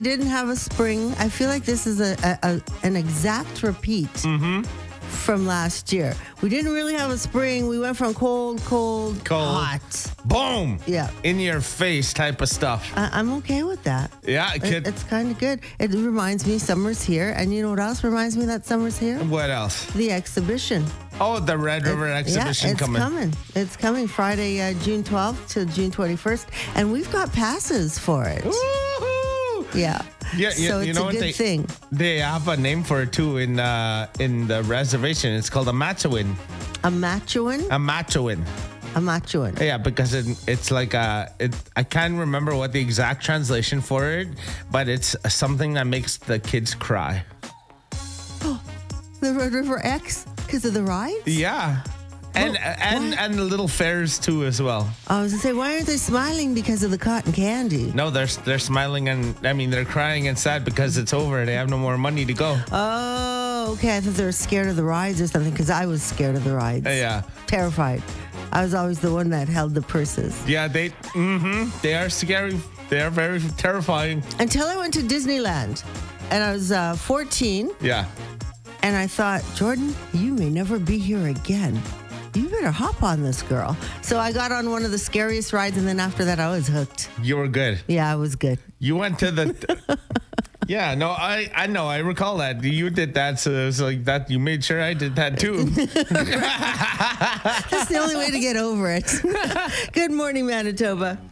Didn't have a spring. I feel like this is an exact repeat from last year. We didn't really have a spring. We went from cold, hot. Boom. Yeah. In your face type of stuff. I'm okay with that. Yeah, It's kind of good. It reminds me summer's here. And you know what else reminds me that summer's here? What else? The exhibition. Oh, the Red River exhibition coming. It's coming Friday, June 12th to June 21st. And we've got passes for it. Woo-hoo! Yeah. Yeah, so it's you know a what good thing. They have a name for it too in the reservation. It's called a Matchowin. A Matchowin? A Matchowin. A Matchowin. Yeah, because it's like I can't remember what the exact translation for it, but it's something that makes the kids cry. Oh, the Red River X because of the rides? Yeah. And the little fairs too as well. I was gonna say, why aren't they smiling because of the cotton candy? No, they're smiling they're crying and sad because it's over. They have no more money to go. Oh, okay. I thought they were scared of the rides or something because I was scared of the rides. Yeah. Terrified. I was always the one that held the purses. Yeah, they are scary. They are very terrifying. Until I went to Disneyland and I was 14. Yeah. And I thought, Jordan, you may never be here again. You better hop on this, girl. So I got on one of the scariest rides, and then after that, I was hooked. You were good. Yeah, I was good. You went to the... Yeah, no, I know. I recall that. You did that, so it was like that. You made sure I did that, too. That's the only way to get over it. Good morning, Manitoba.